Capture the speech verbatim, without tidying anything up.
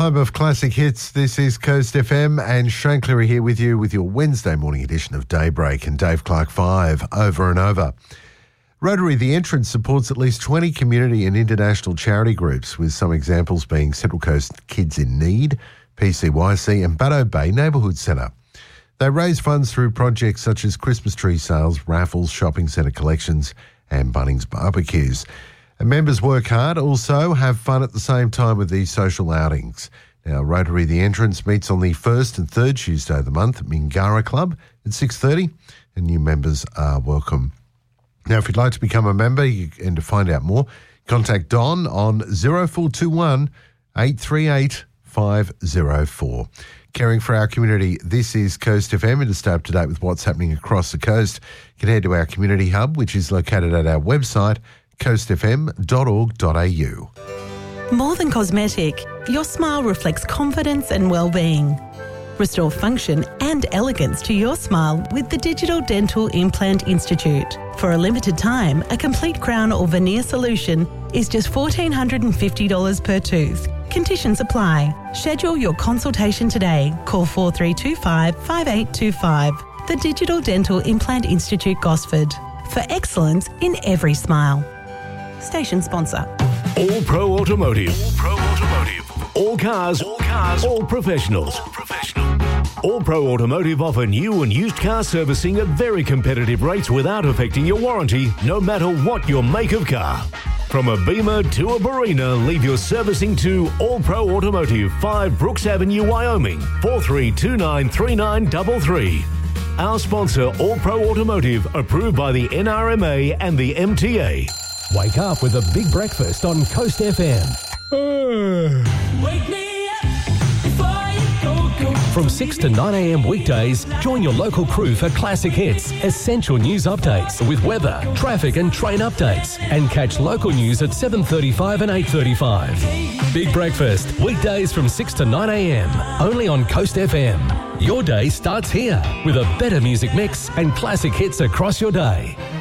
Time of classic hits. This is Coast F M, and Shane Cleary here with you with your Wednesday morning edition of Daybreak and Dave Clark five over and over. Rotary The Entrance supports at least twenty community and international charity groups, with some examples being Central Coast Kids in Need, P C Y C and Baddo Bay Neighbourhood Centre. They raise funds through projects such as Christmas tree sales, raffles, shopping centre collections and Bunnings barbecues. And members work hard, also have fun at the same time with these social outings. Now, Rotary The Entrance meets on the first and third Tuesday of the month at Mingara Club at six thirty, and new members are welcome. Now, if you'd like to become a member you, and to find out more, contact Don on zero four two one, eight three eight, five zero four. Caring for our community, this is Coast F M, and to stay up to date with what's happening across the coast, you can head to our community hub, which is located at our website, coast f m dot org dot a u. More than cosmetic, your smile reflects confidence and well-being. Restore function and elegance to your smile with the Digital Dental Implant Institute. For a limited time, a complete crown or veneer solution is just one thousand four hundred fifty dollars per tooth. Conditions apply. Schedule your consultation today. Call four three two five, five eight two five. The Digital Dental Implant Institute, Gosford. For excellence in every smile. Station sponsor. All Pro Automotive. All Pro Automotive. All cars. All cars. All professionals. All professional. All Pro Automotive offer new and used car servicing at very competitive rates without affecting your warranty, no matter what your make of car. From a Beamer to a Barina, leave your servicing to All Pro Automotive, five Brooks Avenue, Wyoming, four three two nine, three nine three three. Our sponsor, All Pro Automotive, approved by the N R M A and the M T A. Wake up with a big breakfast on Coast F M. Wake me up before you go, go. From six to nine a m weekdays, join your local crew for classic hits, essential news updates with weather, traffic and train updates, and catch local news at seven thirty-five and eight thirty-five. Big breakfast, weekdays from six to nine a m, only on Coast F M. Your day starts here with a better music mix and classic hits across your day.